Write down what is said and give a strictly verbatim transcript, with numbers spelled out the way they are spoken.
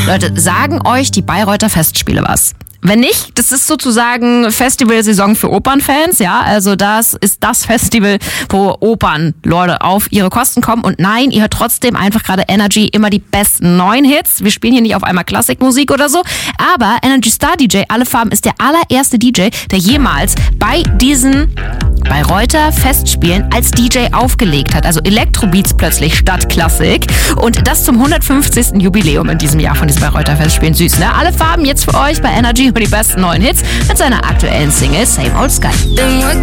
Leute, sagen euch die Bayreuther Festspiele was? Wenn nicht, das ist sozusagen Festivalsaison für Opernfans, ja, also das ist das Festival, wo Opernleute auf ihre Kosten kommen und nein, ihr hört trotzdem einfach gerade Energy, immer die besten neuen Hits. Wir spielen hier nicht auf einmal Klassikmusik oder so, aber Energy Star D J Alle Farben ist der allererste D J, der jemals bei diesen Bayreuther Festspielen als D J aufgelegt hat, also Elektrobeats plötzlich statt Klassik und das zum hundertfünfzigsten Jubiläum in diesem Jahr von diesen Bayreuther Festspielen. Süß, ne? Alle Farben jetzt für euch bei Energy und die besten neuen Hits mit seiner aktuellen Single Same Old Sky.